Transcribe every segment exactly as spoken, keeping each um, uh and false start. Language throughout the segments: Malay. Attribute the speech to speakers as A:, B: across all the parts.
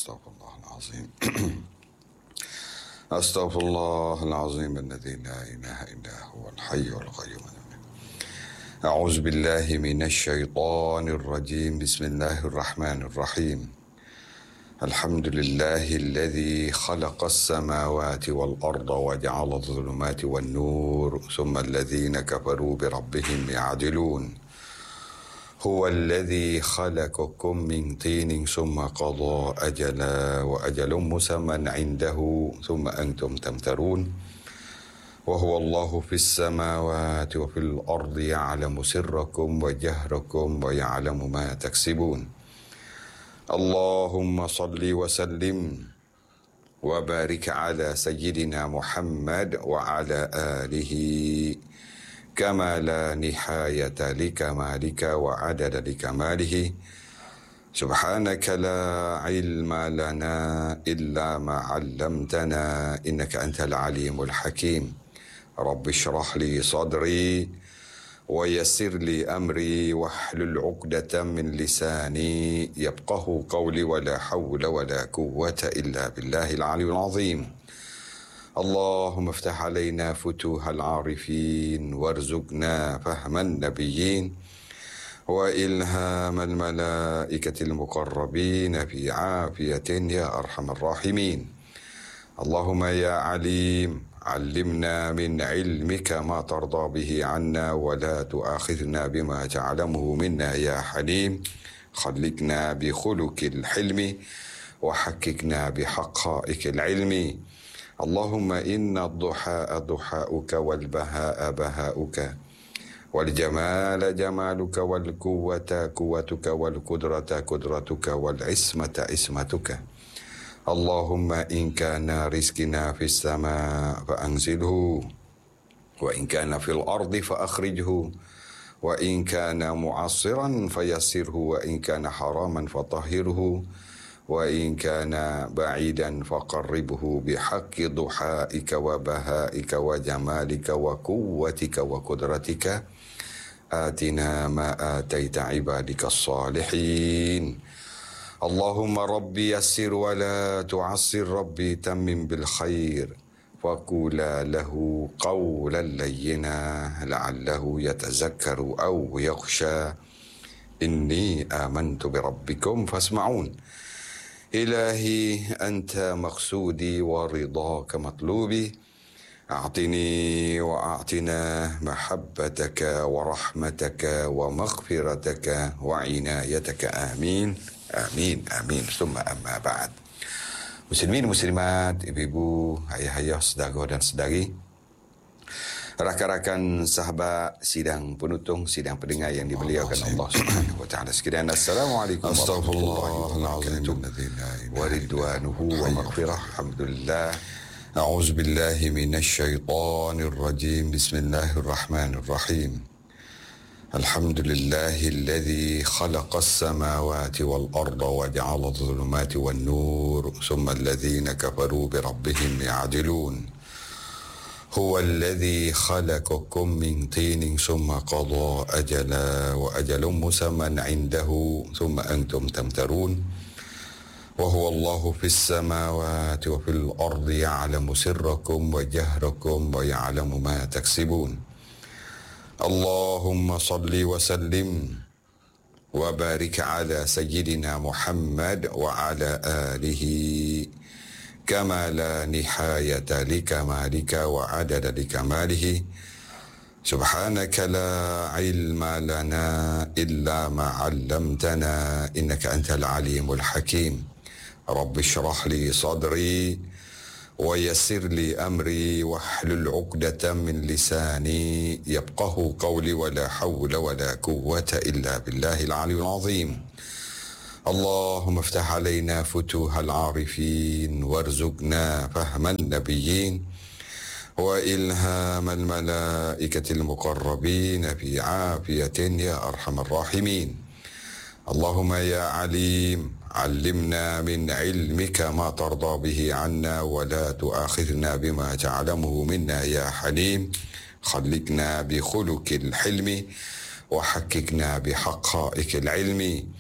A: أستغفر الله العظيم أستغفر الله العظيم الذي لا إله إلا هو الحي القيوم. أعوذ بالله من الشيطان الرجيم. بسم الله الرحمن الرحيم. الحمد لله الذي خلق السماوات والأرض وجعل الظلمات والنور ثم الذين كفروا بربهم يعدلون. هو الذي خلقكم من طين ثم قضى أجلا وأجل مسمى عنده ثم أنتم تمترون. وهو الله في السماوات وفي الأرض يعلم سركم وجهركم ويعلم ما تكسبون. اللهم صل وسلم وبارك على سيدنا محمد وعلى آله كما لا نهاية لكمالك وعدد لكماله. سبحانك لا علم لنا إلا ما علمتنا إنك أنت العليم الحكيم. رب اشرح لي صدري ويسر لي أمري واحلل عقدة من لساني يفقه قولي ولا حول ولا قوة إلا بالله العلي العظيم. اللهم افتح علينا فتوح العارفين وارزقنا فهم النبيين وإلهام الملائكة المقربين في عافية يا أرحم الراحمين. اللهم يا عليم علمنا من علمك ما ترضى به عنا ولا تؤاخذنا بما تعلمه منا يا حليم. خلقنا بخلق الحلم وحققنا بحقائق العلم. اللهم إن الضحاء ضحاؤك والبهاء بهاؤك والجمال جمالك والقوة قوتك والقدرة قدرتك والعصمة عصمتك. اللهم إن كان رزقنا في السماء فأنزله وإن كان في الأرض فأخرجه وإن كان معصرا فيسره وإن كان حراما فطهره وإن كان بعيدا فقربه بحق ضحائك وبهائك وجمالك وقوتك وقدرتك. آتنا ما آتيت عبادك الصالحين. اللهم ربي يسر ولا تعسر. ربي تمم بالخير وقولا له قولا لينا لعله يتذكر أو يخشى. إني آمنت بربكم فاسمعون. إلهي أنت مقصودي ورضاك مطلوبي. أعطني وأعطنا محبتك ورحمتك ومغفرتك وعنايتك. آمين آمين آمين. ثم أما بعد. Muslimin muslimat, ibu-ibu, ayah-ayah, saudara dan saudari, rakan-rakan sahabat sidang penutung, sidang pendengar yang dimuliakan Allah Subhanahu wa taala sekalian. Assalamualaikum warahmatullahi wabarakatuh. Wa ridwanuhu wa maghfirah. Alhamdulillah. A'udzu billahi minasy syaithanir rajim. Bismillahirrahmanirrahim. Alhamdulillahilladzi khalaqas samawati wal arda wa ja'ala adh-dhulumati wan nur thumma alladhina kafaru bi rabbihim ya'dilun. هو الذي خلقكم من طين ثم قضى أجلا وأجل مسمى عنده ثم أنتم تمترون. وهو الله في السماوات وفي الأرض يعلم سركم وجهركم ويعلم ما تكسبون. اللهم صل وسلم وبارك على سيدنا محمد وعلى آله كما لا نهاية لكمالك وعدد لكماله. سبحانك لا علم لنا إلا ما علمتنا إنك أنت العليم الحكيم. رب اشرح لي صدري ويسر لي أمري واحلل عقدة من لساني يفقه قولي ولا حول ولا قوة إلا بالله العلي العظيم. اللهم افتح علينا فتوح العارفين وارزقنا فهم النبيين وإلهام الملائكة المقربين في عافية يا أرحم الراحمين. اللهم يا عليم علمنا من علمك ما ترضى به عنا ولا تؤاخذنا بما تعلمه منا يا حليم. خلقنا بخلق الحلم وحققنا بحقائق العلم.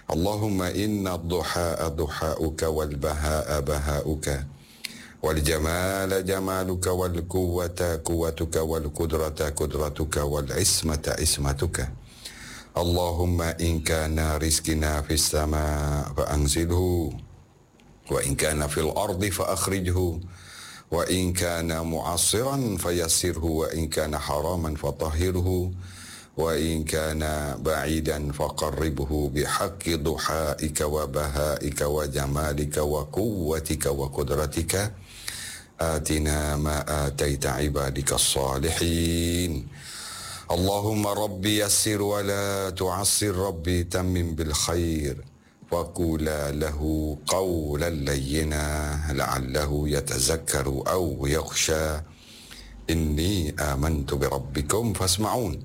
A: Allahumma inna ad-duhaa duhaa'uka wal baha'a baha'uka wal jamala jamaluka wal quwwata quwwatuka wal qudrata qudratuka wal ismata ismatuka. Allahumma in kana rizqina fis sama' fa anzilhu wa in kana fil ardi fa akhrijhu wa in kana mu'assiran fayassirhu wa in kana haraman fatahhirhu wa in kana ba'idan faqarribhu bihaqqi duhaika wa bahaika wa jamalika wa quwwatika wa qudratika atina ma ataita ibadika as-salihin. Allahumma rabbi yassir wa la tu'assir rabbi tammim bil khair faqula lahu qawlan layyina la'allahu yatazakkaru aw yakhsha inni amantu bi rabbikum fasma'un.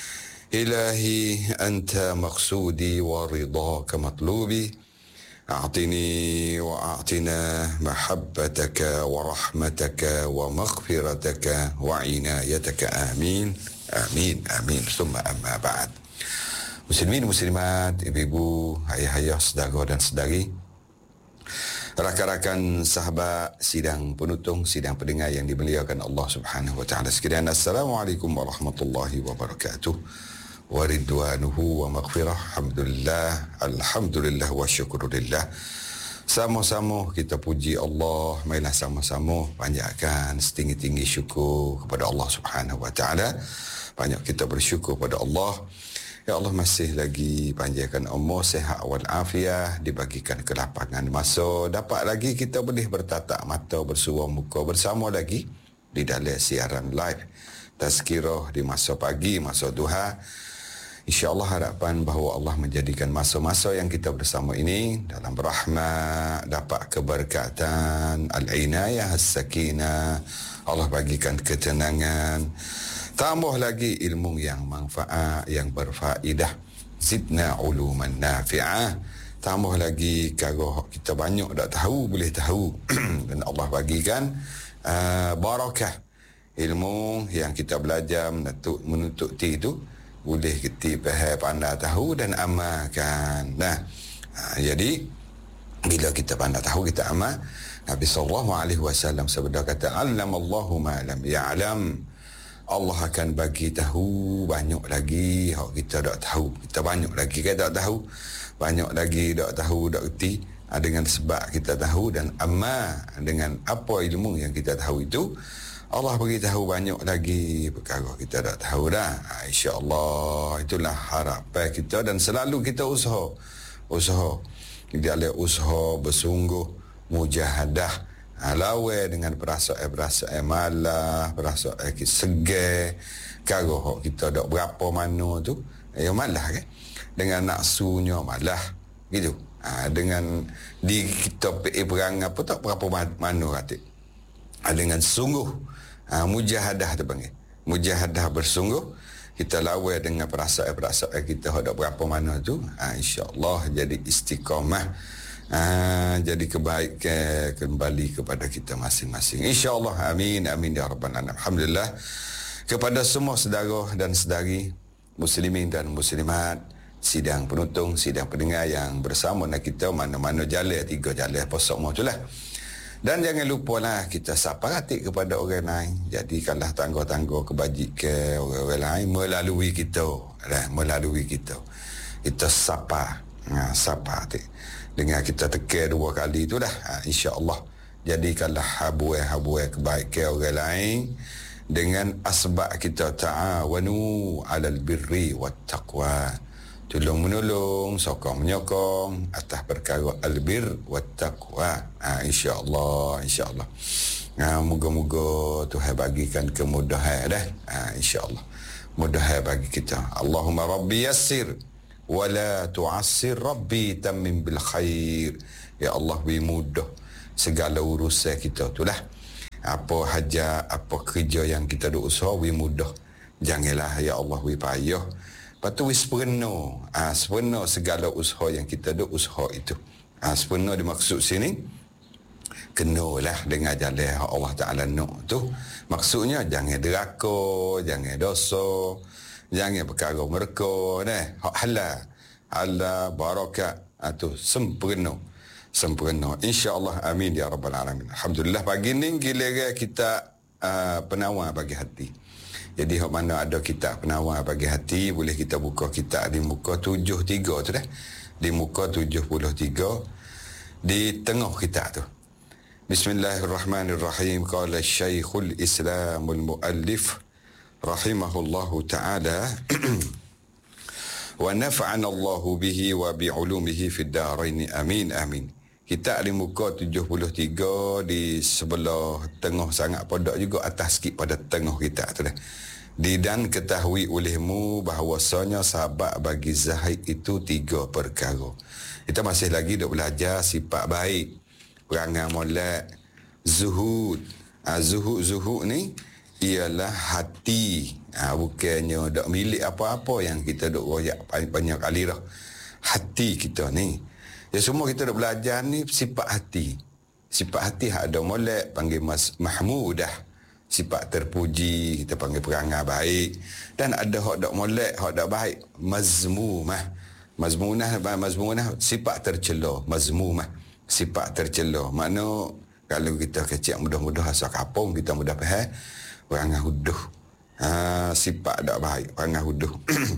A: Ilahi anta maqsudi wa ridaka matlubi a'tini wa a'tina mahabbataka wa rahmataka wa maghfirataka wa inayataka amin amin amin summa amma ba'd. Muslimin muslimat, ibu-ibu, ayah-ayah, saudara dan saudari, rakan-rakan sahabat sidang penutung, sidang pendengar yang dimuliakan Allah Subhanahu wa taala sekalian, assalamualaikum warahmatullahi wabarakatuh. Wa ridwanuhu wa maghfirah. Alhamdulillah, alhamdulillah wa syukurillah. Sama-sama kita puji Allah, marilah sama-sama panjatkan setinggi-tinggi syukur kepada Allah Subhanahu wa taala. Banyak kita bersyukur pada Allah. Ya Allah, masih lagi panjangkan umur, sihat wal afiah, dibagikan kelapangan masa, dapat lagi kita boleh bertatap mata, bersua muka bersama lagi di dalam siaran live tazkirah di masa pagi, masa duha. InsyaAllah harapan bahawa Allah menjadikan masa-masa yang kita bersama ini dalam rahmat, dapat keberkatan, al-inayah, as-sakinah, Allah bagikan ketenangan, tambah lagi ilmu yang manfaat, yang berfaedah, zidna uluman nafi'ah, tambah lagi kalau kita banyak tak tahu, boleh tahu dan Allah bagikan uh, barakah ilmu yang kita belajar menuntut, menuntut itu boleh kita faham, pandai, tahu dan amalkan. Nah, ha, jadi bila kita pandai tahu, kita amal. Nabi sallallahu alaihi wasallam sabda kata, "Allamallahu ma lam ya'lam." Allah akan bagi tahu banyak lagi hak kita tak tahu. Kita banyak lagi kita tak tahu. Banyak lagi tak tahu, tak reti. Dengan sebab kita tahu dan amal dengan apa ilmu yang kita tahu itu, Allah beritahu banyak lagi perkara kita tak tahu dah. InsyaAllah itulah harapan kita dan selalu kita usaha. Usaha. Dia ada usaha bersungguh, mujahadah, lawan dengan perasaan-perasaan malah, perasaan segar. Kalau kita tak berapa mana tu, ya malah kan. Dengan naksunya malah. Gitu. Ha, dengan di kita pergi perang apa tak berapa mana kata. Ha, dengan sungguh. Ha, mujahadah tu panggil. Mujahadah bersungguh. Kita lawan dengan perasaan-perasaan kita ada berapa mana tu. Ha, InsyaAllah jadi istiqamah. Ha, jadi kebaikan kembali kepada kita masing-masing. InsyaAllah. Amin. Amin. Ya Rabbal Alamin. Alhamdulillah. Kepada semua saudara dan saudari, muslimin dan muslimat, sidang penuntung, sidang pendengar yang bersama dengan kita mana-mana jalan, tiga jalan posok mau tu lah. Dan jangan lupalah kita sapa hati kepada orang lain. Jadi kalau tangga-tangga kebajikan orang-orang lain melalui kita, lah, melalui kita. Kita sapa, ha, sapa hati. Dengan kita tekan dua kali itulah, ha, insya-Allah. Jadi kalau habuai-habuai kebaikan orang lain dengan asbab kita ta'awanu 'alal birri wat taqwa. Tolong menolong, sokong menyokong atas perkara albir wat taqwa. Ha, insya-Allah, insya-Allah. Ha, moga-moga Tuhan bagikan kemudahan dah. Ha, insya-Allah. Mudahan bagi kita. Allahumma rabbi yassir wa la tu'assir, rabbi tammim bil khair. Ya Allah, beri mudah segala urusan kita itulah. Apa hajat, apa kerja yang kita duk usaha, beri mudah. Janganlah ya Allah beri payah. Lepas tu sepenuh, ha, sepenuh segala usaha yang kita ada, usaha itu. Ha, sepenuh dimaksud sini, kenalah dengan jalan Allah Ta'ala nak tu. Maksudnya, jangan deraka, jangan dosa, jangan perkara mereka, nah, hak halal, halal, barakat, Ha, tu sempurna. Sempurna. InsyaAllah. Amin ya Rabbal Alamin. Alhamdulillah pagi ni giliran kita uh, penawar bagi hati. Jadi hok mana ada kitab penawar bagi hati, boleh kita buka kitab di muka tujuh puluh tiga tu dah. Di muka tujuh puluh tiga di tengah kitab tu. Bismillahirrahmanirrahim. Qala Syekhul Islamul Muallif rahimahullahu taala wa nafa'ana Allahu bihi wa bi ulumihi fid darain amin amin. Kitab di muka tujuh puluh tiga di sebelah tengah sangat pada juga atas sikit pada tengah kitab tu dah. Di dan ketahui olehmu bahawasanya sahabat bagi Zahid itu tiga perkara. Kita masih lagi duk belajar sifat baik, perangai molek, zuhud. Ha, zuhud-zuhud ni ialah hati. Ha, bukannya duk milik apa-apa yang kita duk royak banyak kali dah. Hati kita ni. Ya semua kita duk belajar ni sifat hati. Sifat hati hak ada molek panggil mas mahmudah. Sifat terpuji kita panggil perangai baik. Dan ada hak dak molek, hak dak baik, mazmumah. Mazmunah mazmunah sifat tercela, mazmumah sifat tercela. Makna kalau kita kecil mudah-mudah asal kapung kita mudah faham perangai huduh. Ha, sifat dak baik, perangai huduh.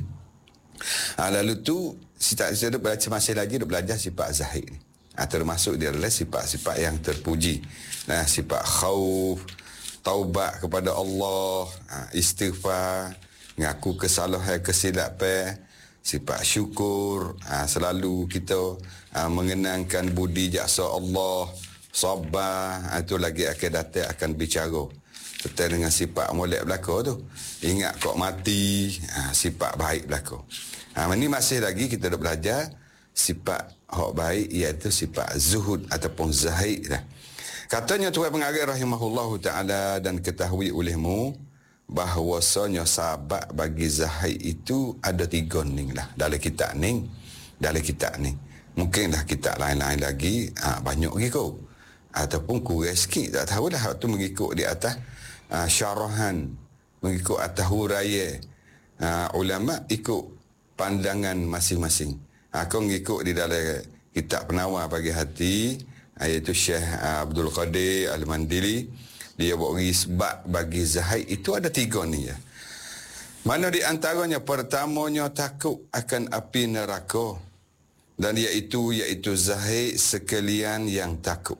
A: Ha, lalu tu kita kita baca masih lagi duk belajar sifat Zahid ni. Ha, termasuk dia adalah sifat-sifat yang terpuji. Nah, sifat khauf, taubat kepada Allah, istighfar, ngaku kesalahan kesilapan, sifat syukur, selalu kita mengenangkan budi jaksa Allah, sabar, itu lagi akan datang akan bicara. Serta dengan sifat molek belaka tu, ingat kok mati, sifat baik belaka. Ini masih lagi kita dah belajar sifat hak baik iaitu sifat zuhud ataupun zahid dah. Katanya Tuan Pengarang rahimahullahu ta'ala dan ketahui olehmu bahawasanya sahabat bagi Zahid itu ada tiga ning lah. Dalam kitab ni, dalam kitab ni. Mungkinlah kitab lain-lain lagi, ha, banyak lagi kot. Ataupun kurang sikit, tak tahulah. Itu mengikut di atas ha, syarahan, mengikut atas huraya. Ha, ulama ikut pandangan masing-masing. Ha, kau mengikut di dalam kitab penawar bagi hati, iaitu Syekh Abdul Qadir Al-Mandili, dia buat sebab bagi Zahid itu ada tiga ni ya. Mana di antaranya pertamanya takut akan api neraka, dan iaitu iaitu Zahid sekalian yang takut.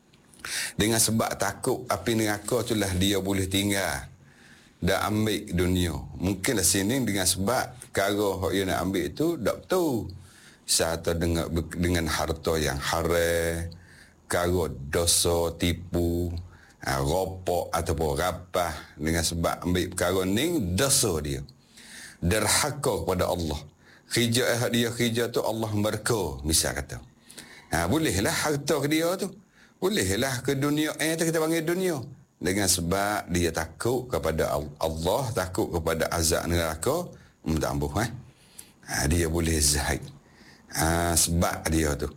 A: Dengan sebab takut api neraka itulah dia boleh tinggal dan ambil dunia. Mungkinlah sini dengan sebab perkara yang nak ambil itu tak betul. Serta dengan dengan harta yang haram, karo dosa, tipu, ha, ropok ataupun rapah. Dengan sebab ambil perkara ni, dosa dia. Derhaka kepada Allah. Kerja dia kerja tu Allah merka, misal kata. Ha, bolehlah harta ke dia tu. Bolehlah ke dunia. Eh, kita panggil dunia. Dengan sebab dia takut kepada Allah, takut kepada azab neraka, minta ampuh. Eh? Ha, dia boleh zahid. Ha, sebab dia tu.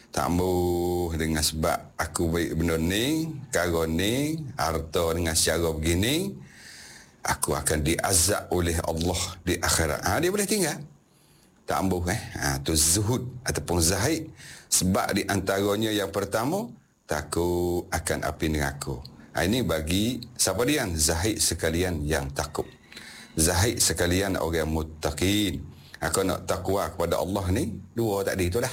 A: Tambah dengan sebab aku baik benda ni, karo ni, harta dengan secara begini, aku akan diazab oleh Allah di akhirat. Ha, dia boleh tinggal. Tambah eh. Ha, tu zuhud ataupun zahid. Sebab di antaranya yang pertama, takut akan api neraka. Ha, ini bagi siapa dia? Zahid sekalian yang takut. Zahid sekalian orang muttaqin. Aku nak takwa kepada Allah ni, dua tadi itulah.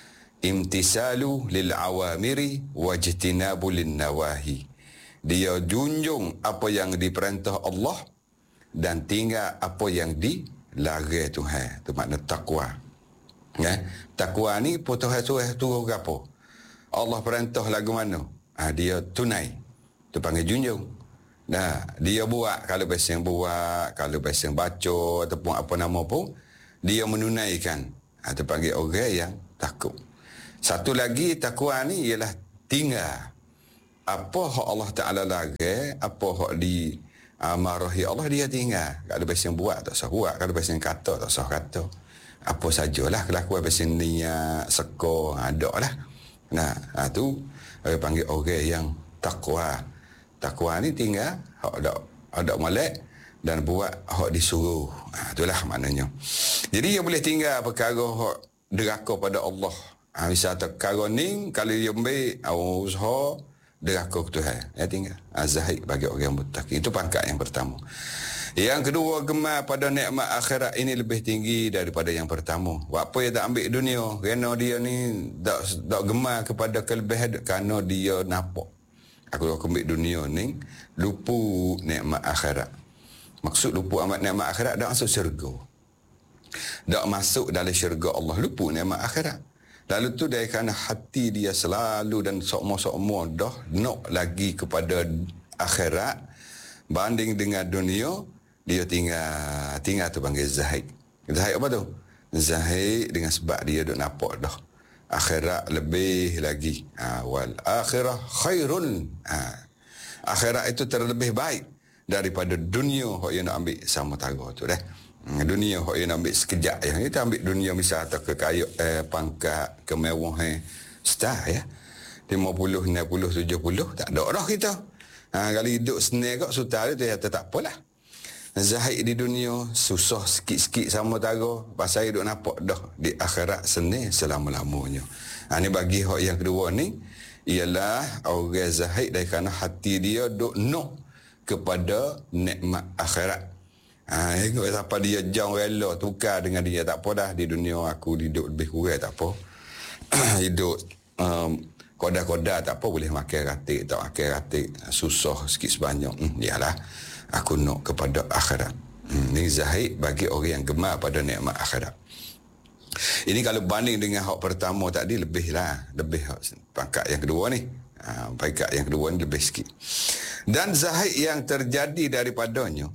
A: Imtisalu lil awamiri wajtinabu lin nawahi. Dia junjung apa yang diperintah Allah dan tinggal apa yang dilarang Tuhan. Itu makna takwa. Ya, takwa ni putus tu tu apa? Allah perintah lagu mana? Ha, dia tunai. Tu panggil junjung. Nah, dia buat kalau biasa buat, kalau biasa baca ataupun apa nama pun, dia menunaikan. Ha, tu panggil orang yang takut. Satu lagi takwa ni ialah tinggal apa hak Allah Ta'ala larang, apa hak di marahi Allah, dia tinggal. Kalau biasa buat tak usah buat, kalau biasa kata tak usah kata. Apa sajalah kelakuan biasa niat seka ada lah. Nah, ha, tu orang panggil orang yang takwa. Takwa ni tinggal hak ada ada molek dan buat hak disuruh. Ha, itulah maknanya. Jadi dia boleh tinggal perkara hak deraka pada Allah Ha, misal perkara ni kalau dia ambil awak usaha deraka ke Tuhan. Ya tinggal. Ha, zahid bagi orang muttaqin. Itu pangkat yang pertama. Yang kedua, gemar pada nikmat akhirat ini lebih tinggi daripada yang pertama. Apa yang tak ambil dunia? Kerana dia ni tak, tak gemar kepada kelebihan kerana dia nampak. Aku aku ambil dunia ni lupa nikmat akhirat. Maksud lupa amat nikmat akhirat dak masuk syurga. Dak masuk dalam syurga Allah, lupa nikmat akhirat. Lalu tu dari kerana hati dia selalu dan sokmo-sokmo dah nak lagi kepada akhirat banding dengan dunia, dia tinggal tinggal tu panggil zahid. Zahid apa tu? Zahid dengan sebab dia duk nampak dah akhirat lebih lagi. Ha, wal akhirah khairun. Ha, akhirat itu terlebih baik daripada dunia hok yang nak ambil sama tara tu dah. Dunia hok yang ambil sekejap yang kita ambil dunia misal atau kekayaan eh, pangkat kemewahan star ya lima puluh, enam puluh, tujuh puluh tak ada dah kita. Ha, kalau hidup senang kok sutar tu ya tak apalah. Zahid di dunia susah sikit-sikit sama tara pasal hidup nampak dah di akhirat senang selama-lamanya. Ha, ni bagi hok yang kedua ni ialah orang zahid dari kerana hati dia duk nak kepada nikmat akhirat. Ha, siapa dia jauh rela tukar dengan dia tak apa dah di dunia aku hidup lebih kurang tak apa. Hidup um, koda-koda tak apa boleh makan ratik tak makan ratik susah sikit sebanyak. Hmm, yalah aku nak kepada akhirat. Hmm, ni zahid bagi orang yang gemar pada nikmat akhirat. Ini kalau banding dengan hak pertama tadi lebih lah, lebih pangkat yang kedua ni. Ha, pangkat yang kedua ni lebih sikit. Dan zahid yang terjadi daripadanya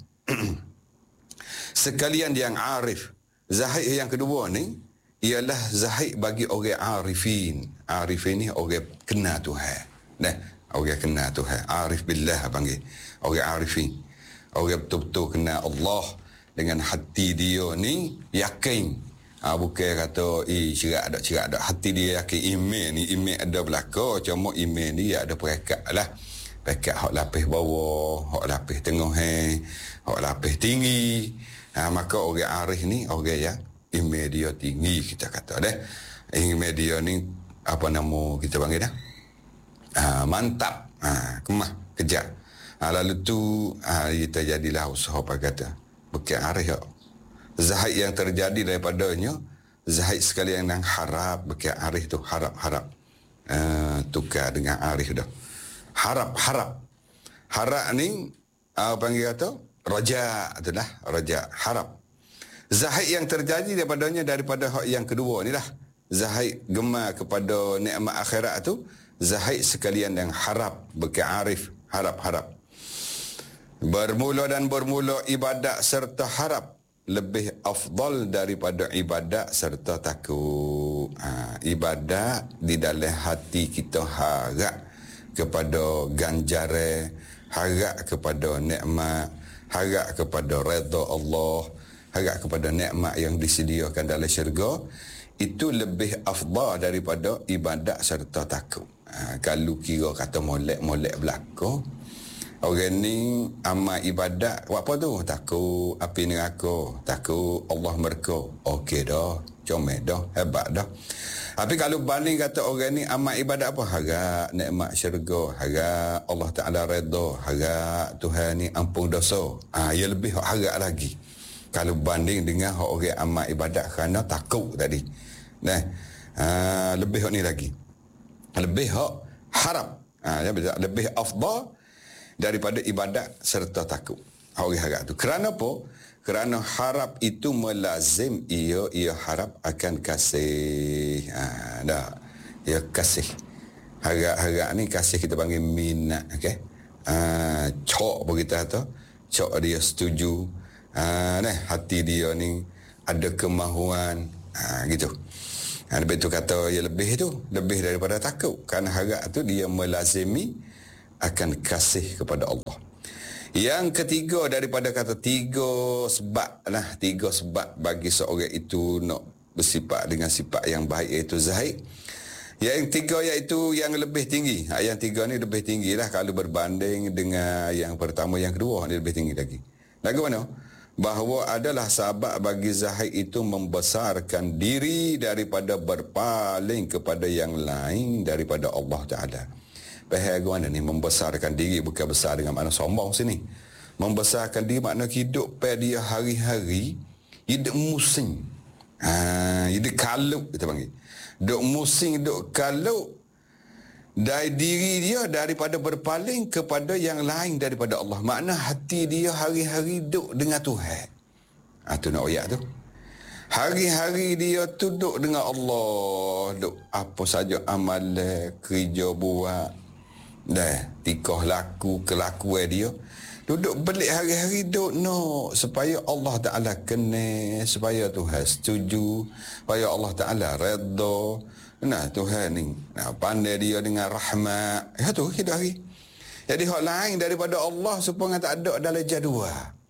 A: sekalian yang arif. Zahid yang kedua ni ialah zahid bagi orang arifin. Arifin ni orang kenal Tuhan. Nah, orang kenal Tuhan. Arif billah panggil. Orang arifin. Orang betul-betul kenal Allah dengan hati dia ni yakin. Ha, bukan kata eh cerak dak cerak dak, hati dia yakin iman ni iman ada belaka, cuma iman ni ada perekat lah. Perekat hak lapis bawah, hak lapis tengah, hak lapis tinggi. Ha, maka orang arif ni orang yang iman dia tinggi kita kata dah. Iman dia ni apa nama kita panggil dah? Ha, mantap. Ha, kemah kejar. Ha, lalu tu ha, kita jadilah usaha apa kata. Bukan arif ya. Zahid yang terjadi daripadanya zahid sekalian yang harap. Bukan arif tu harap-harap. Uh, tukar dengan arif dah. Harap-harap. Harap ni apa uh, panggil kata? Raja itulah, raja harap. Zahid yang terjadi daripadanya daripada hak yang kedua ni lah. Zahid gemar kepada nikmat akhirat tu, zahid sekalian yang harap, bukan arif, harap-harap. Bermula dan bermula ibadat serta harap lebih afdal daripada ibadat serta takut. Ha, ibadat di dalam hati kita harap kepada ganjaran, harap kepada nikmat, harap kepada redha Allah, harap kepada nikmat yang disediakan dalam syurga, itu lebih afdal daripada ibadat serta takut. Ha, kalau kira kata molek-molek belaka, orang ni amal ibadat buat apa tu? Takut api neraka, takut Allah murka. Okey dah, comel dah, hebat dah. Tapi kalau banding kata orang ni amal ibadat apa? Harap nikmat syurga, harap Allah Ta'ala redha, harap Tuhan ni ampun dosa. Ah, ha, ia lebih harap lagi. Kalau banding dengan orang amal ibadat kerana takut tadi. Nah, ha, lebih ni lagi. Lebih harap. Ah, ha, lebih afdal daripada ibadat serta takut. Orang harap tu. Kerana apa? Kerana harap itu melazim ia ia harap akan kasih. Ha, dah. Ia kasih. Harap-harap ni kasih kita panggil minat, okey. Ah, ha, cok apa kita kata? Cok dia setuju. Ah, ha, nah, hati dia ni ada kemahuan. Ha, gitu. Ha, lebih tu kata ia lebih tu, lebih daripada takut. Kerana harap tu dia melazimi akan kasih kepada Allah. Yang ketiga daripada kata tiga sebab lah, tiga sebab bagi seorang itu nak bersifat dengan sifat yang baik iaitu zahid. Yang tiga iaitu yang lebih tinggi. Yang tiga ni lebih tinggi lah kalau berbanding dengan yang pertama, yang kedua ni lebih tinggi lagi. Lagu mana? bahawa adalah sebab bagi Zahid itu membesarkan diri daripada berpaling kepada yang lain daripada Allah Ta'ala. Faham mana ni? Membesarkan diri bukan besar dengan makna sombong sini. Membesarkan diri makna hidup pada dia hari-hari, hidup musing. Ha, hidup kalau kita panggil. Duk musing, duk kalau dari diri dia daripada berpaling kepada yang lain daripada Allah. Makna hati dia hari-hari duk dengan Tuhan. Ha, tu nak ayat tu. Hari-hari dia tu duk dengan Allah. Duk apa saja amalan, kerja buat. Dah, tikah laku, kelakuan dia. Duduk belik hari-hari duk no. Supaya Allah Ta'ala kena. Supaya Tuhan setuju. Supaya Allah Ta'ala redha. Nah, Tuhan ni nah, pandai dia dengan rahmat. Ya tu, hidup hari. Jadi hak lain daripada Allah supaya tak ada dalam jadual.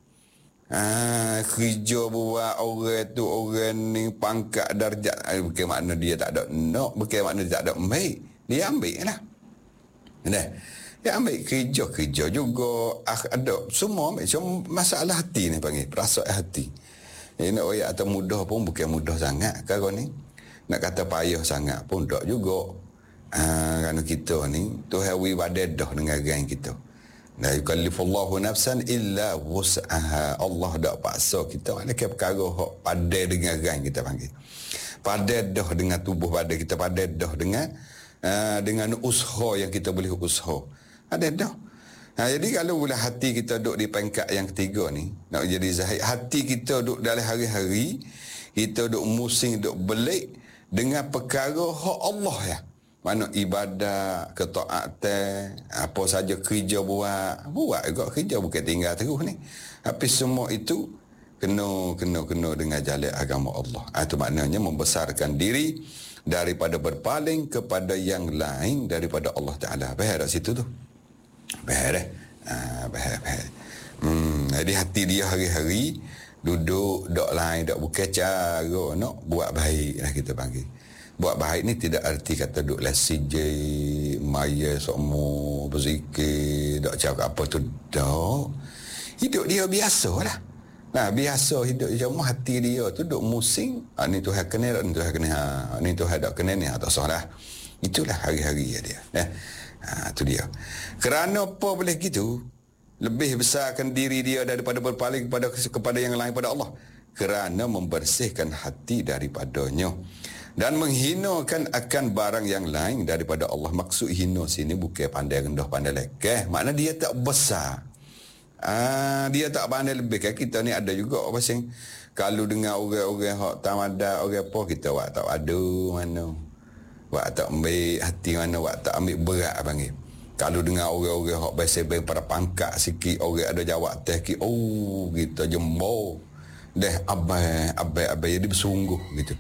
A: Ah, kerja buat orang tu, orang ni pangkat darjat. Bukan makna dia tak ada nak. Bukan makna dia tak ada baik. Dia ambil lah. Nah, dia ambil kerja-kerja juga. Ada semua ambil. Cuma masalah hati ni panggil. Perasaan hati. Ini nak ayat atau mudah pun bukan mudah sangat. Kalau ni. Nak kata payah sangat pun tak juga. Ha, kerana kita ni Tuhan wibadadah dengan gang kita. La yukallifullahu nafsan illa wus'aha. Allah tak paksa kita. Maknanya perkara hak padai dengan gang kita panggil. Padai dah dengan tubuh badan kita. Padai dah dengan uh, dengan usaha yang kita boleh usaha. Ada dah. Ha, jadi kalau pula hati kita duduk di peringkat yang ketiga ni, nak jadi Zahid, hati kita duduk dalam hari-hari, kita duduk musing, duduk belik dengan perkara hak Allah ya. Mana ibadah, ketaatan, apa saja kerja buat. Buat juga kerja, bukan tinggal terus ni. Tapi semua itu kena kena kena dengan jalan agama Allah. Itu maknanya membesarkan diri daripada berpaling kepada yang lain daripada Allah Ta'ala. Faham tak situ tu? Faham dah? Ah, faham, faham. Hmm, jadi hati dia hari-hari duduk, dok lain, dok bukan cara nak buat baik lah kita panggil. Buat baik ni tidak arti kata duduk lah sijai, maya semua, berzikir, dok cakap apa tu, dok. Hidup dia biasa lah. Nah, biasa hidup dia, cuma hati dia tu duduk musing. Ha, ni Tuhan kena, ni Tuhan kena, ha, ni Tuhan tak kena ni, ha, tak salah. Itulah hari-hari dia. Eh? Ha, tu dia. Kerana apa boleh gitu? Lebih besarkan diri dia daripada berpaling kepada kepada yang lain pada Allah, kerana membersihkan hati daripadanya dan menghinakan akan barang yang lain daripada Allah. Maksud hina sini bukan pandai rendah, pandai lekeh. Makna dia tak besar. Ah, dia tak pandai lebih. Kan kita ni ada juga pasang kalau dengar orang-orang hak tamadah, orang apa, kita wak tak ada mana. Wak tak ambil hati mana, wak tak ambil berat panggil. Kalau dengar orang-orang hak biasa-biasa pada pangkat sikit, orang ada jawab teh sikit, oh kita jembor. Dah abai, abai, abai jadi bersungguh gitu.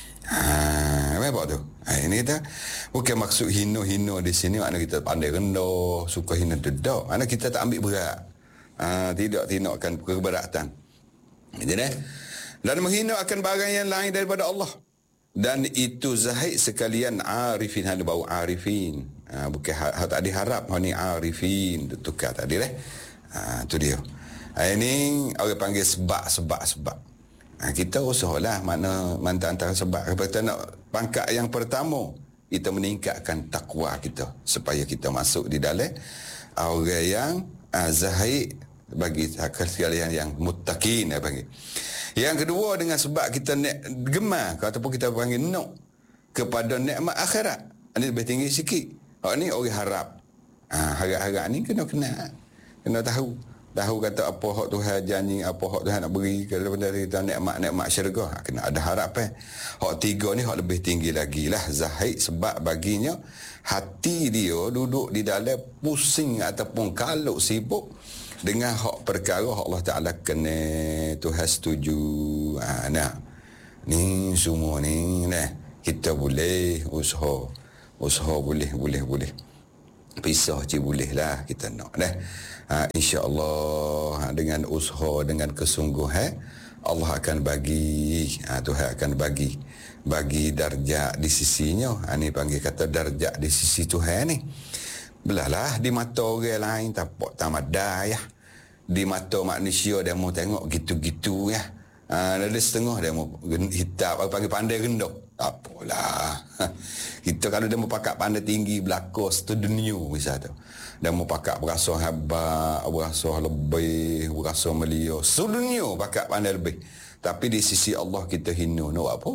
A: Ha, apa tu? Ha, ini kita bukan maksud hina-hina di sini makna kita pandai rendah, suka hina dedak. Makna kita tak ambil berat. Ha, tidak tindakan keberatan. Jadi dah. Dan menghina akan barang yang lain daripada Allah. Dan itu Zahid sekalian arifin, hal bau arifin. Ha, bukan ha, ha, tak diharap ni arifin, tukar tadi dah. Ha, tu dia. Ha, ini orang panggil sebab sebab sebab. Ha, kita usahalah mana mantan antara sebab. Kalau kita nak pangkat yang pertama, kita meningkatkan takwa kita supaya kita masuk di dalam orang yang uh, Zahid bagi sekalian yang muttaqin ya panggil. Yang kedua dengan sebab kita nak gemar ataupun kita panggil nak kepada nikmat akhirat. Ini lebih tinggi sikit. Hak ni orang harap. Ha, harap-harap ni kena kenal. Kena tahu. Tahu kata apa hak Tuhan janji, apa hak Tuhan nak beri kepada kita nikmat-nikmat syurga. Ha, kena ada harapan. Hak tiga ni hak lebih tinggi lagi lah Zahid, sebab baginya hati dia duduk di dalam pusing ataupun kalau sibuk dengan hak perkara hak Allah Ta'ala kena Tuhan setuju. Ha, nah. Ni semua ni nah, kita boleh usaha. Usaha boleh, boleh, boleh. Pisah je boleh lah kita nak dah. Ha, insya-Allah ha, dengan usaha, dengan kesungguhan Allah akan bagi, ha, Tuhan akan bagi bagi darjat di sisinya. Ha, ni panggil kata darjat di sisi Tuhan ni. Belalah di mata orang lain tapak tamadah ya. di mata manusia dia mau tengok gitu-gitu ya. Ha, ada setengah dia mau hitam, panggil pandai rendah. Tak apalah. Kita kalau dia mau pakat pandai tinggi belakang sedunia misal tu. Dia mau pakat berasa hebat, berasa lebih, berasa melia. Sedunia pakat pandai lebih. Tapi di sisi Allah kita hina. Nak buat apa?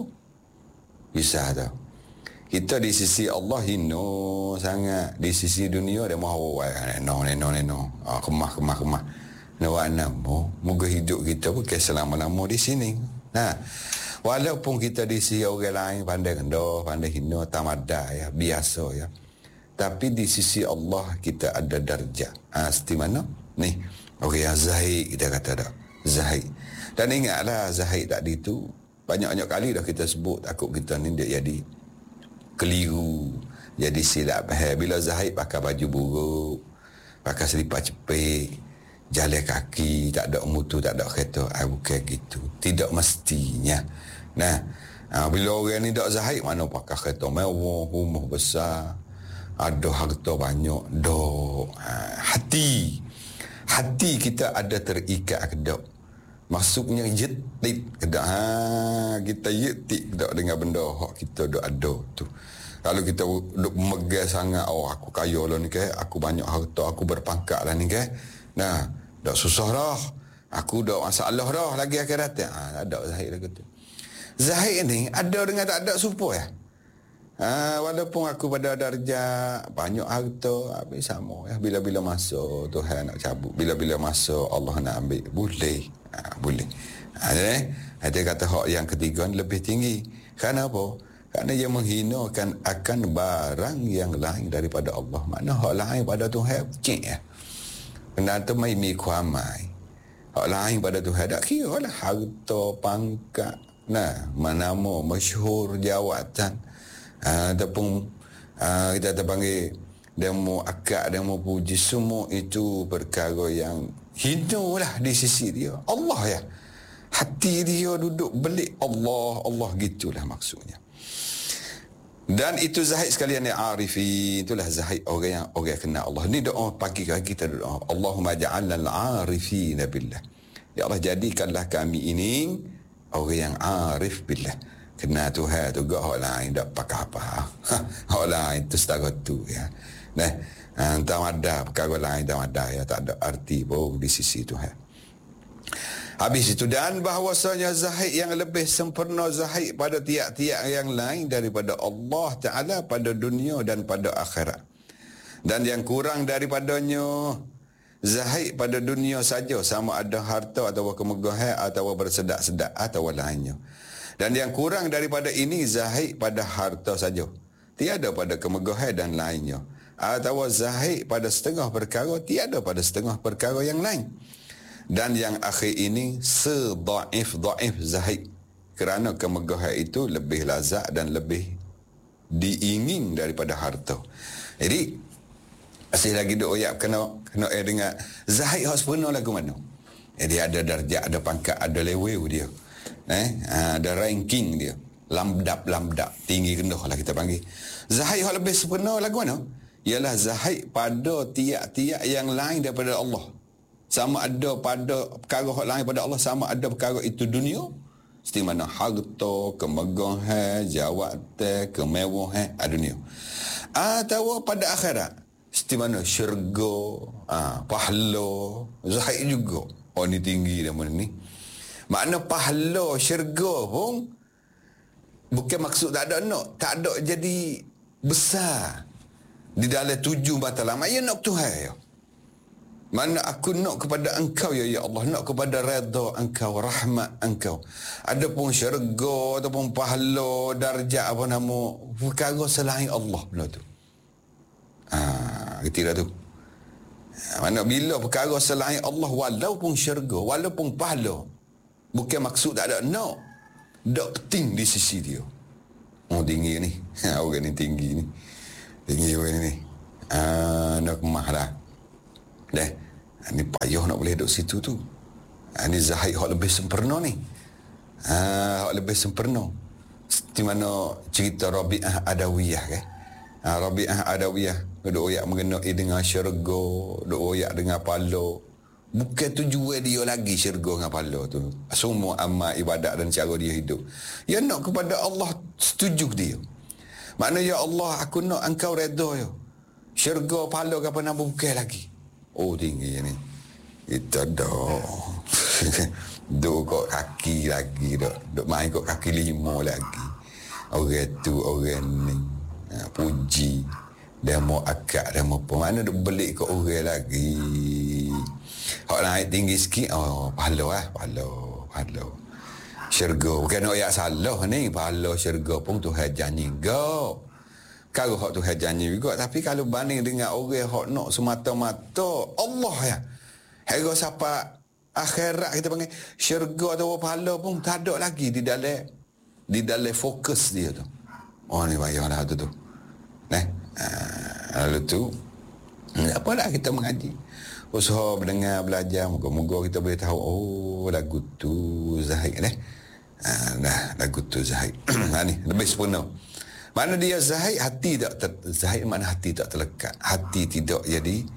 A: Bisa tak? Kita di sisi Allah hina sangat. Di sisi dunia dia mahu neno neno neno. Ah, kemah kemah kemah. Nak buat nama. Moga hidup kita bukan selama-lama di sini. Nah, walaupun kita di sisi orang lain pandai rendah, pandai hina, tamada ya, biasa ya. Tapi di sisi Allah kita ada darjah. Ah, seperti mana? Ni, orang yang zahid kita kata dah. Zahid. Dan ingatlah zahid tadi tu banyak-banyak kali dah kita sebut takut kita ni dia jadi keliru, jadi silap. Bila zahid pakai baju buruk, pakai selipar cepik, jalan kaki, tak ada mutu, tak ada kereta, ah, bukan gitu. Tidak mestinya. Nah, ah, bila orang ni tak zahid, mana pakai kereta mewah, rumah besar, ada harta banyak, dok. Ah, hati, hati kita ada terikat kedok. Maksudnya yetik kedak. Ha, kita yetik kedak dengan benda hak kita dok ada tu. Kalau kita duk megang sangat, oh aku kaya lah ni ke, aku banyak harta, aku berpangkat lah ni ke. Nah, dak susah dah. Aku dak masalah dah lagi akhirat. Ha, ada zahid lagu tu. Zahid ni ada dengan tak ada serupa ya. Ha, walaupun aku pada darjah banyak harta, habis sama ya. Bila-bila masa Tuhan nak cabut, bila-bila masa Allah nak ambil, boleh. Ha, boleh. Ha, dia kata hak yang ketiga lebih tinggi. Kenapa? Kerana dia menghinakan akan barang yang lain daripada Allah. Makna hak lain pada Tuhan cik ya. Kenapa mai mi kuamai. Hak lain pada Tuhan tak kira lah harta, pangkat, nah, manamo, masyhur, jawatan, ha, ataupun ha, kita terpanggil dia mau akad, dia mau puji, semua itu perkara yang hina lah di sisi dia. Allah ya. Hati dia duduk belik Allah, Allah gitulah maksudnya. Dan itu zahid sekalian yang arifin. Itulah zahid orang yang orang yang kenal Allah. Ni doa pagi kita doa. Allahumma ja'alna al-arifina billah. Ya Allah, jadikanlah kami ini orang yang arif billah. Kenal Tuhan tu gak orang lain tak pakai apa. Orang lain tu setara tu ya. Nah, tak ada perkara lain, tak ada ya, tak ada arti pun di sisi Tuhan. Habis itu, dan bahawasanya zahid yang lebih sempurna zahid pada tiap-tiap yang lain daripada Allah Ta'ala pada dunia dan pada akhirat. Dan yang kurang daripadanya zahid pada dunia saja, sama ada harta atau kemegahan atau bersedak-sedak atau lainnya. Dan yang kurang daripada ini zahid pada harta saja, tiada pada kemegahan dan lainnya. Atau zahid pada setengah perkara, tiada pada setengah perkara yang lain. Dan yang akhir ini sedaif-daif zahid, kerana kemegahan itu lebih lazat dan lebih diingin daripada harta. Jadi masih lagi duk oyak kena kena eh dengan zahid hak sempurna lagu mana. Jadi ada darjat, ada pangkat, ada level dia. Eh, ada ranking dia. Lamdap-lamdap, tinggi rendah lah kita panggil. Zahid hak lebih sempurna lagu mana? Ialah zahid pada tiap-tiap yang lain daripada Allah. Sama ada pada perkara hak lain pada Allah, sama ada perkara itu dunia, seperti mana harta, kemegahan, jawatan, kemewahan, dunia. Atau pada akhirat, seperti mana syurga, ah, pahala, zahid juga. Oh, ni tinggi dah mana ni. Makna pahala syurga pun bukan maksud tak ada nak, tak ada jadi besar di dalam tujuh matlamat. Ya nak Tuhan ya. Mana aku nak kepada engkau ya ya Allah, nak kepada redha engkau, rahmat engkau. Adapun syurga ataupun pahala, darjat apa nama, perkara selain Allah benda tu. Ah, ha, kira tu. Mana bila perkara selain Allah, walaupun syurga, walaupun pahala, bukan maksud tak ada nak. Tak penting di sisi dia. Oh, tinggi ni. Orang ni tinggi ni. Tinggi orang ni. Ah, nak kemah lah. Dah, ini payah nak boleh duduk situ tu. Ini zahid hak lebih sempurna ni. Ha, hak lebih sempurna. Di mana cerita Rabi'ah Adawiyah ke? Ha, Rabi'ah Adawiyah duk oyak mengenai dengan syurga, duk oyak dengan pala. Bukan tujuan dia lagi syurga dengan pahala tu. Semua amal ibadat dan cara dia hidup. Dia nak kepada Allah setuju dia. Maknanya, ya Allah, aku nak engkau redha ya. Syurga, pahala ke apa nama bukan lagi. Oh, tinggi ni. Kita dah. Duk kat kaki lagi dah. Duk main kat kaki lima lagi. Orang tu, orang ni. Ha, puji. Dia mau akak, dia mau apa. Mana duk belik kat orang lagi. Hak naik tinggi sikit, oh, pahala lah. Pahala, pahala. Syurga. Bukan nak ayat salah ni. Pahala syurga pun Tuhan janji kau. Kalau hak Tuhan janji juga. Tapi kalau banding dengan orang hak nak semata-mata Allah ya. Hera siapa akhirat kita panggil syurga atau pahala pun tak ada lagi di dalam di dalam fokus dia tu. Oh ni payahlah tu tu. Nah, lalu tu apalah kita mengaji. Usaha mendengar belajar, moga-moga kita boleh tahu oh lagu tu Zahid eh. Ha, dah lagu tu Zahid. Ha ni lebih sempurna. Mana dia Zahid, hati tak ter, Zahid mana hati tak terlekat. Hati tidak jadi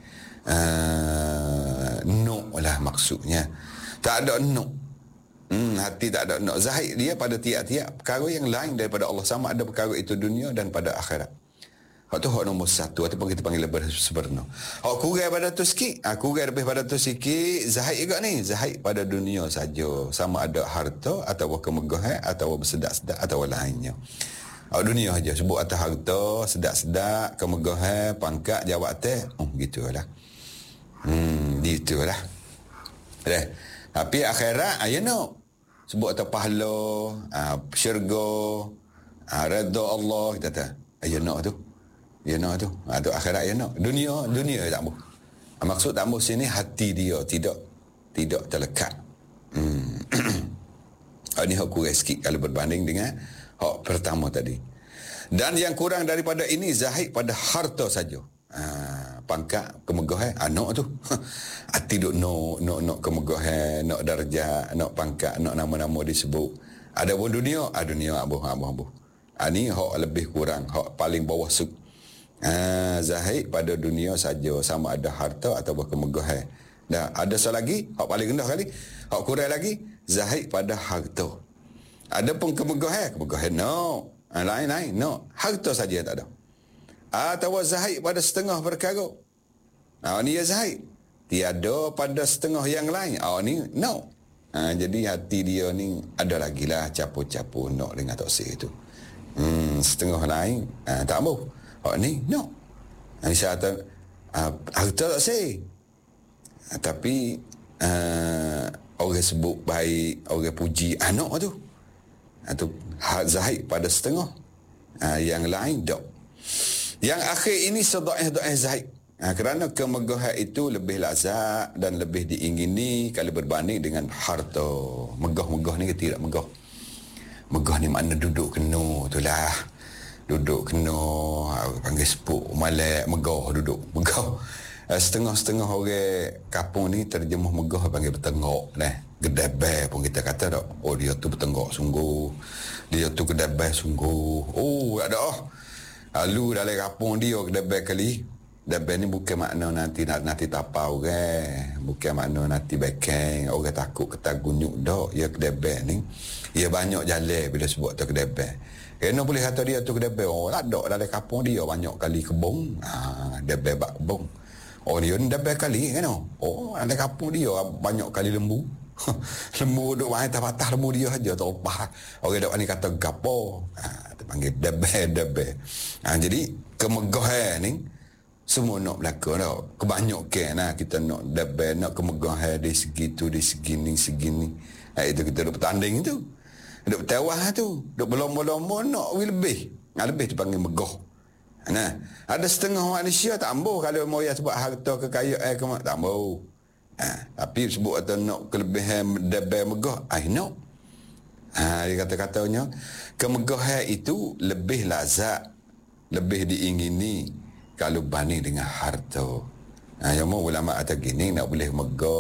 A: uh, nok lah maksudnya. Tak ada nok. Hmm, hati tak ada nok. Zahid dia pada tiap-tiap perkara yang lain daripada Allah, sama ada perkara itu dunia dan pada akhirat. Hak tu hak nombor satu ataupun kita panggil lebih sempurna. Hak kurang pada tu sikit, ah kurang lebih pada tu sikit, Zahid juga ni. Zahid pada dunia saja, sama ada harta atau kemegahan atau bersedak-sedak atau lainnya. Hak dunia saja, sebut atas harta, sedak-sedak, kemegahan, pangkat, jawatan, oh gitulah. Hmm, gitulah. Dah. Tapi akhirat ayo no. Sebut atas pahala, ah, syurga, ah, redha Allah kita kata. Ayo no tu. Ya nak tu. Ha, tu akhirat ya nak. Dunia, dunia tak boleh. Maksud tak boleh sini hati dia tidak tidak terlekat. Hmm. Ini hak kurang sikit kalau berbanding dengan hak pertama tadi. Dan yang kurang daripada ini Zahid pada harta saja. Ha, pangkat, kemegahan, anak tu. Hati duk nak nak nak kemegahan, nak darjat, nak pangkat, nak nama-nama disebut. Ada pun dunia, ah dunia abuh abuh abuh. Ah ni hak lebih kurang, hak paling bawah suk. Ah, Zahid pada dunia saja, sama ada harta atau kemegahan. Dah ada satu lagi, hak paling rendah kali, hak kurang lagi, Zahid pada harta. Ada pun kemegahan, kemegahan no. Ah, lain-lain no. Harta saja tak ada. Atau Zahid pada setengah perkara. Ah, ni ya Zahid. Tiada pada setengah yang lain. Ah, ni no. Ah, jadi hati dia ni ada lagi lah capu-capu no dengan toksik itu. Hmm, setengah lain ah, tak mau. Oh ni no. Ini saya kata uh, harta tak say. Uh, tapi uh, orang sebut baik, orang puji anak tu. Itu uh, Zahid pada setengah. Uh, yang lain tak. Yang akhir ini sedaih-daih Zahid. Uh, kerana kemegahan itu lebih lazat dan lebih diingini kalau berbanding dengan harta. Megah-megah ni ke tidak megah? Megah ni makna duduk kena tu lah. Duduk kena panggil sepuk malak megah duduk megah. Setengah-setengah orang kampung ni terjemah megah panggil bertenggak nah. Gedebel pun kita kata tak. Oh dia tu bertenggak sungguh. Dia tu gedebel sungguh. Oh ada ah. Lalu dalam kampung dia gedebel kali. Gedebel ni bukan makna nanti nanti tapau kan. Bukan makna nanti bekeng orang takut ketagunyuk dak. Ya gedebel ni. Ia banyak jalan bila sebut tu gedebel. Kena boleh kata dia tu kedebel. Oh, tak ada dalam kampung dia banyak kali kebun. Ha, debel bak kebun. Oh, dia ni debel kali kan? Oh, dalam kampung dia banyak kali lembu. Lembu duduk main patah lembu dia saja tak lepas. Orang duk ni kata gapo. Ha, dia panggil debel debel. Ha, jadi kemegahan ni semua nak berlaku tau. Kebanyakan lah kita nak debel, nak kemegahan di segi tu, di segi ni, segi ni. Ha, itu kita duk bertanding tu. Duk tewah tu, duk berlomba-lomba nak lebih. Nah, lebih dipanggil megah. Nah, ada setengah manusia tak ambuh kalau mau ya sebab harta kekayaan ke tak ambuh. Nah, tapi sebut atau nak kelebihan debel megah, I know. Ah, dia kata-katanya kemegahan itu lebih lazat, lebih diingini kalau banding dengan harta. Nah, yang mau ulama kata gini nak boleh megah